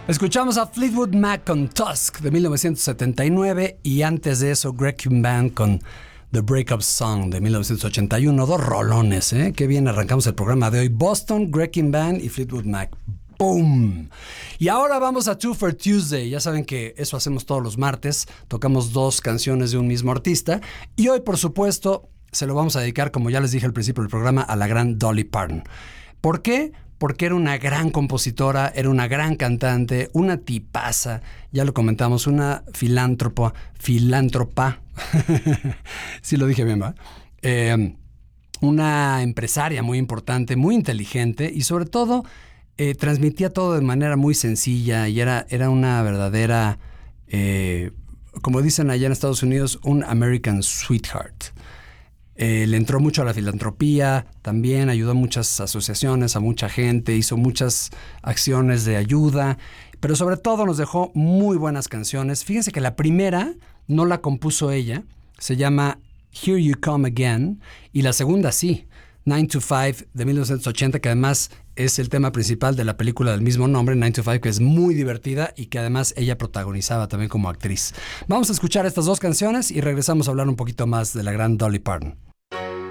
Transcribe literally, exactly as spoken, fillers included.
Escuchamos a Fleetwood Mac con Tusk de mil novecientos setenta y nueve y antes de eso Wrecking Band con The Breakup Song de mil novecientos ochenta y uno. Dos rolones, ¿eh? Qué bien arrancamos el programa de hoy. Boston, Wrecking Band y Fleetwood Mac. ¡Boom! Y ahora vamos a Two for Tuesday. Ya saben que eso hacemos todos los martes. Tocamos dos canciones de un mismo artista. Y hoy, por supuesto, se lo vamos a dedicar, como ya les dije al principio del programa, a la gran Dolly Parton. ¿Por qué? Porque era una gran compositora, era una gran cantante, una tipaza, ya lo comentamos, una filántropa, filántropa, sí lo dije bien, ¿va? Eh, una empresaria muy importante, muy inteligente y sobre todo eh, transmitía todo de manera muy sencilla y era, era una verdadera, eh, como dicen allá en Estados Unidos, un American sweetheart. Eh, le entró mucho a la filantropía, también ayudó a muchas asociaciones, a mucha gente, hizo muchas acciones de ayuda, pero sobre todo nos dejó muy buenas canciones. Fíjense que la primera no la compuso ella, se llama Here You Come Again, y la segunda sí, nine to five de mil novecientos ochenta, que además es el tema principal de la película del mismo nombre, nine to five, que es muy divertida y que además ella protagonizaba también como actriz. Vamos a escuchar estas dos canciones y regresamos a hablar un poquito más de la gran Dolly Parton.